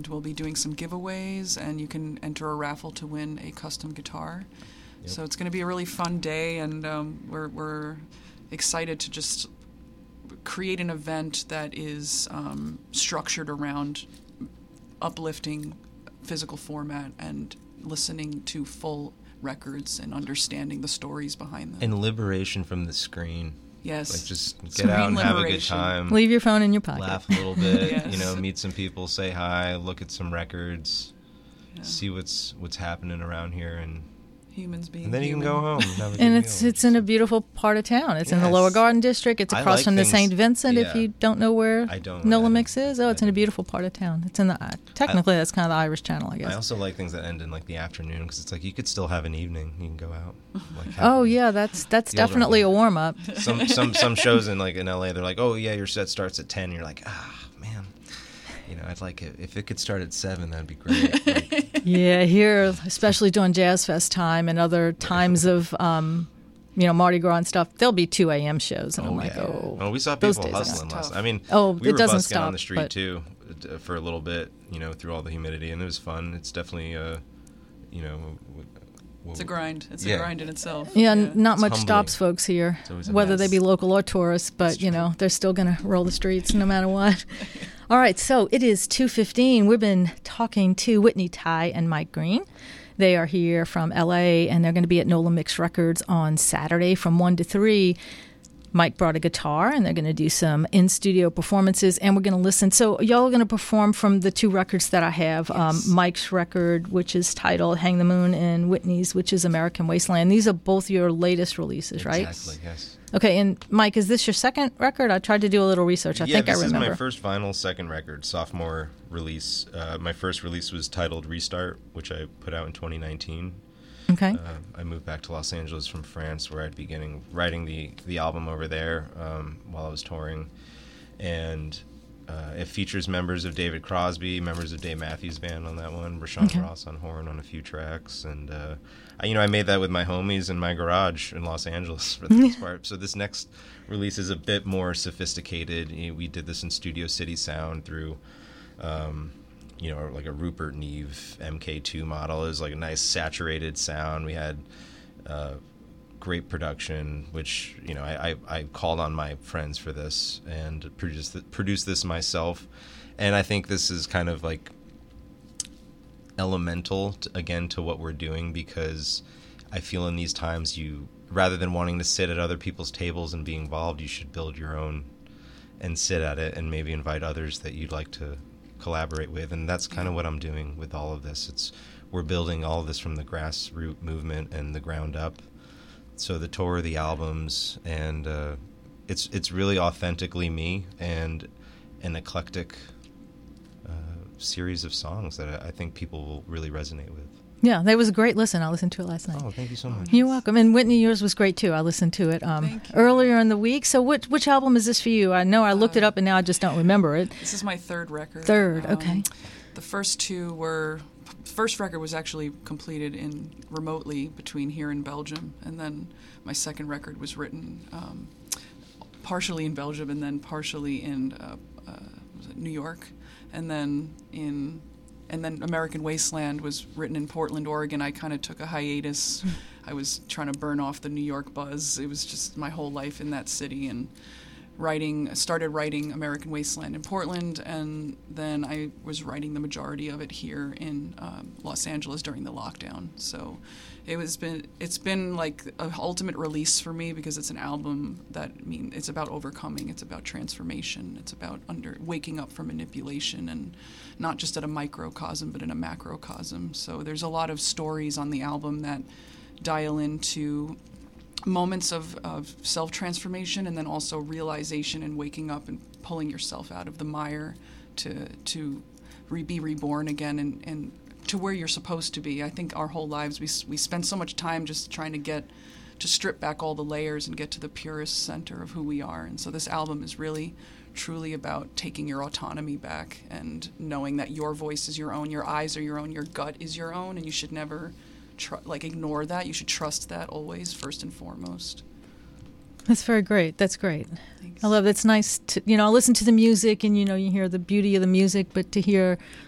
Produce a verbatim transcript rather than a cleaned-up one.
and we'll be doing some giveaways, and you can enter a raffle to win a custom guitar. Yep. So it's going to be a really fun day, and um, we're we're excited to just create an event that is um, structured around uplifting physical format and listening to full records and understanding the stories behind them. And liberation from the screen. Yes. Like just get Screen out and have a good liberation. time. Leave your phone in your pocket. Laugh a little bit, Yes. you know, meet some people, say hi, look at some records, Yeah. see what's what's happening around here, and Humans being and then you human. can go home. And, have a good And it's meal. it's in a beautiful part of town. It's in the Yes. Lower Garden District. It's I across like from the things- Saint Vincent. If yeah. you don't know where I don't. Nola I Mix don't- is, oh, it's I in a don't. beautiful part of town. It's in the uh, technically that's kind of the Irish Channel, I guess. I also like things that end in like the afternoon because it's like you could still have an evening. You can go out. Like, have Oh yeah, that's that's The older definitely a one. warm up. some some some shows in like in L A, they're like, oh yeah, your set starts at ten. And you're like, ah man, you know, I'd like it if it could start at seven. That'd be great. Like, Yeah, here, especially during Jazz Fest time and other times of, um, you know, Mardi Gras and stuff, there'll be two a.m. shows. And I'm like, yeah. oh. Oh, we saw those people days are hustling tough. last. I mean, Oh, we it were doesn't busking on stop, the street but- too uh, for a little bit, you know, through all the humidity, and it was fun. It's definitely, uh, you know, w- w- It's a grind. It's Yeah. a grind in itself. Yeah, n- not It's much humbling. stops folks here, It's always a whether they mess. be local or tourists, but, you know, they're still going to roll the streets no matter what. All right, so it is two fifteen. We've been talking to Whitney Ty and Mike Green. They are here from L A, and they're going to be at Nola Mix Records on Saturday from one to three. Mike brought a guitar, and they're going to do some in-studio performances, and we're going to listen. So y'all are going to perform from the two records that I have, um, Yes. Mike's record, which is titled Hang the Moon, and Whitney's, which is American Wasteland. These are both your latest releases, right? Exactly. Yes. Okay, and Mike, is this your second record? I tried to do a little research. I yeah, think I this remember. is my first vinyl second record, sophomore release. Uh, my first release was titled Restart, which I put out in twenty nineteen. Okay. Uh, I moved back to Los Angeles from France, where I'd beginning writing the the album over there um, while I was touring, and uh, it features members of David Crosby, members of Dave Matthews Band on that one, Rashawn Okay. Ross on horn on a few tracks, and uh, I, you know I made that with my homies in my garage in Los Angeles for the most part. So this next release is a bit more sophisticated. You know, we did this in Studio City Sound through. Um, you know, like a Rupert Neve M K two model. It was like a nice saturated sound. We had uh, great production, which, you know, I, I, I called on my friends for this and produced, th- produced this myself. And I think this is kind of like elemental, to, again, to what we're doing, because I feel in these times you, rather than wanting to sit at other people's tables and be involved, you should build your own and sit at it and maybe invite others that you'd like to collaborate with. And that's kind of what I'm doing with all of this. It's we're building all of this from the grassroots movement and the ground up. So the tour, the albums, and uh, it's it's really authentically me and an eclectic uh, series of songs that I, I think people will really resonate with. Yeah, that was a great listen. I listened to it last night. Oh, thank you so much. You're welcome. And Whitney, yours was great too. I listened to it um, Thank you. earlier in the week. So which which album is this for you? I know I looked it up and now I just don't remember it. This is my third record. Third, Um, okay. The first two were, first record was actually completed in remotely between here and Belgium, and then my second record was written um, partially in Belgium and then partially in uh, uh, was it New York, and then in and then American Wasteland was written in Portland, Oregon. I kind of took a hiatus. I was trying to burn off the New York buzz. It was just my whole life in that city, and writing started writing American Wasteland in Portland, and then I was writing the majority of it here in um, Los Angeles during the lockdown. So it was been it's been like an ultimate release for me, because it's an album that I mean it's about overcoming, it's about transformation, it's about under waking up from manipulation, and not just at a microcosm but in a macrocosm. So there's a lot of stories on the album that dial into moments of, of self-transformation, and then also realization and waking up and pulling yourself out of the mire to to re- be reborn again and, and to where you're supposed to be. I think our whole lives we we spend so much time just trying to get to strip back all the layers and get to the purest center of who we are. And so this album is really truly about taking your autonomy back and knowing that your voice is your own, your eyes are your own, your gut is your own, and you should never Tr- like ignore that. You should trust that always, first and foremost. That's very great. That's great. Thanks. I love it. It's nice to, you know, listen to the music and, you know, you hear the beauty of the music, but to hear